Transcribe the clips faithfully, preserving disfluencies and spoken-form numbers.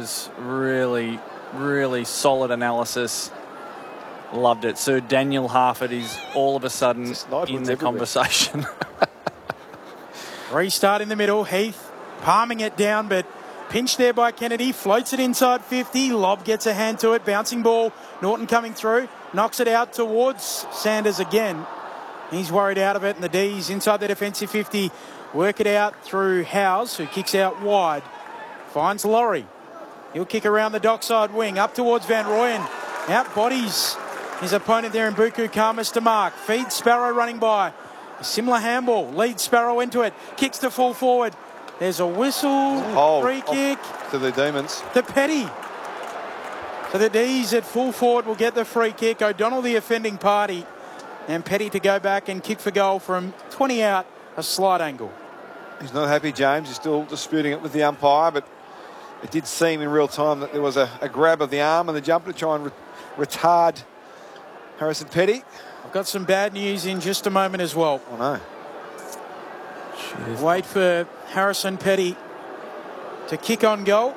was really, really solid analysis. Loved it. Sir Daniel Harford is all of a sudden in the everywhere. conversation. Restart in the middle. Heath palming it down, but pinched there by Kennedy. Floats it inside fifty. Lobb gets a hand to it. Bouncing ball. Norton coming through. Knocks it out towards Sanders again. He's worried out of it, and the D's inside the defensive fifty. Work it out through Howes, who kicks out wide. Finds Laurie. He'll kick around the dockside wing. Up towards Van Rooyen. Out bodies his opponent there in Buku Khamis to mark. Feeds Sparrow running by. A similar handball. Leads Sparrow into it. Kicks to full forward. There's a whistle. Oh, free kick. To the Demons. To Petty. So the D's at full forward will get the free kick. O'Donnell the offending party. And Petty to go back and kick for goal from twenty out. A slight angle. He's not happy, James. He's still disputing it with the umpire, but it did seem in real time that there was a, a grab of the arm and the jumper to try and re retard Harrison Petty. I've got some bad news in just a moment as well. Oh, no. Jeez. Wait for Harrison Petty to kick on goal.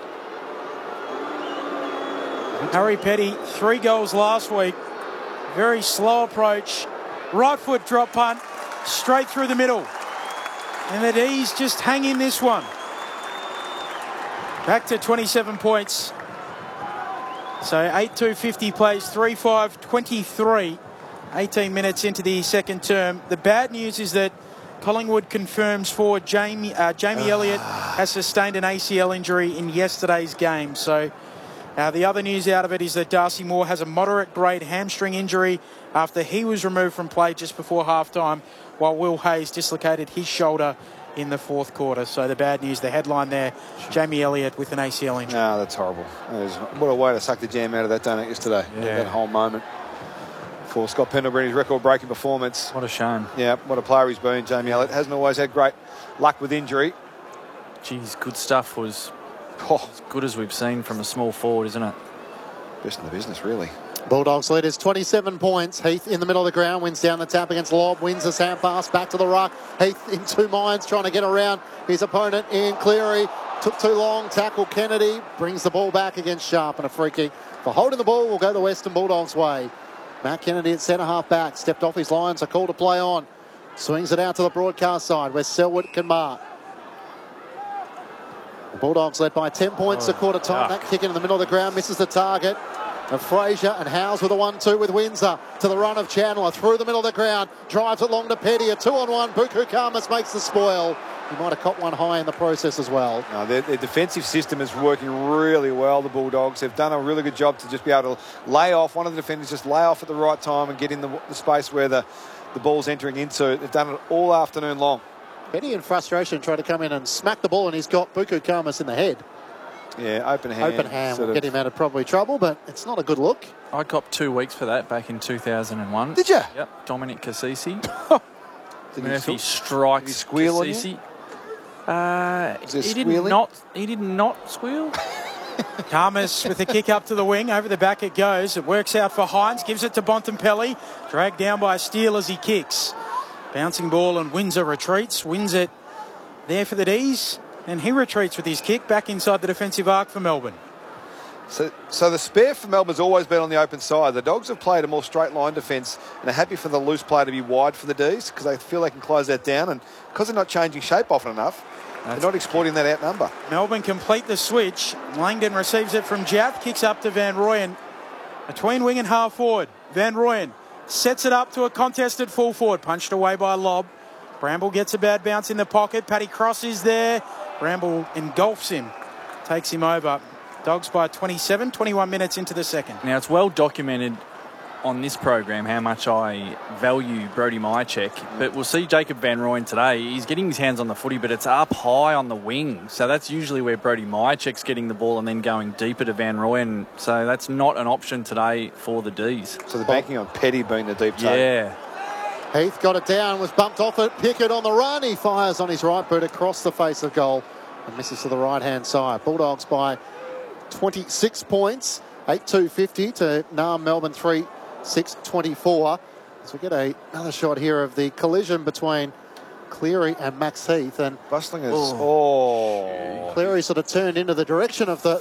Harry Petty, three goals last week. Very slow approach. Right foot drop punt. Straight through the middle. And the D's just hang in this one. Back to twenty-seven points. So eight two fifty plays three five twenty-three. eighteen minutes into the second term. The bad news is that Collingwood confirms for Jamie, uh, Jamie Elliott has sustained an A C L injury in yesterday's game. So uh, the other news out of it is that Darcy Moore has a moderate grade hamstring injury after he was removed from play just before halftime, while Will Hayes dislocated his shoulder in the fourth quarter. So the bad news, the headline there, Jamie Elliott with an A C L injury. No, that's horrible. That is, what a way to suck the jam out of that, done it yesterday. Yeah. That whole moment. For Scott Pendlebury's record-breaking performance. What a shame. Yeah, what a player he's been, Jamie Elliott. Hasn't always had great luck with injury. Geez, good stuff. Was oh. as good as we've seen from a small forward, isn't it? Best in the business, really. Bulldogs leaders twenty-seven points. Heath in the middle of the ground, wins down the tap against Lobb, wins the sand pass back to the ruck. Heath in two minds, trying to get around his opponent Ian Cleary. Took too long, tackle Kennedy, brings the ball back against Sharp, and a free kick for holding the ball will go the Western Bulldogs' way. Matt Kennedy at centre half back, stepped off his line, so call to play on. Swings it out to the broadcast side where Selwood can mark. The Bulldogs led by ten points oh, a quarter time. yuck. That kick in the middle of the ground misses the target. Of Fraser and Howes with a one two with Windsor to the run of Chandler through the middle of the ground, drives it long to Petty, a two on one. Buku Khamis makes the spoil. He might have caught one high in the process as well. No, their, their defensive system is working really well, the Bulldogs. They've done a really good job to just be able to lay off. One of the defenders just lay off at the right time and get in the, the space where the, the ball's entering into. They've done it all afternoon long. Petty in frustration tried to come in and smack the ball, and he's got Buku Khamis in the head. Yeah, open hand. Open hand will get him out of probably trouble, but it's not a good look. I copped two weeks for that back in two thousand one. Did you? Yep. Dominic Cassisi. Did Murphy he strikes did he squeal Cassisi. Uh, there he did squealing? not. He did not squeal. Khamis with the kick up to the wing. Over the back it goes. It works out for Hines. Gives it to Bontempelli. Dragged down by Steele as he kicks. Bouncing ball, and Windsor retreats. Wins it there for the D's. And he retreats with his kick back inside the defensive arc for Melbourne. So, so the spare for Melbourne's always been on the open side. The Dogs have played a more straight line defence and are happy for the loose play to be wide for the D's because they feel they can close that down. And because they're not changing shape often enough, That's they're not exploiting that out number. Melbourne complete the switch. Langdon receives it from Jaff, kicks up to Van Rooyen. Between wing and half forward. Van Rooyen sets it up to a contested full forward. Punched away by Lobb. Bramble gets a bad bounce in the pocket. Paddy Cross is there. Bramble engulfs him. Takes him over. Dogs by twenty-seven, twenty-one minutes into the second. Now, it's well documented on this program how much I value Brody Myercheck, but we'll see Jacob Van Rooyen today. He's getting his hands on the footy, but it's up high on the wing. So that's usually where Brody Myercheck's getting the ball and then going deeper to Van Rooyen. So that's not an option today for the D's. So they're banking on Petty being the deep take. Yeah. Heath got it down, was bumped off it. Pickett on the run. He fires on his right boot across the face of goal and misses to the right-hand side. Bulldogs by twenty-six points. eight two fifty to Naarm Melbourne three six twenty-four. So we get a, another shot here of the collision between Cleary and Max Heath. And Bustling is... Oh. Cleary sort of turned into the direction of the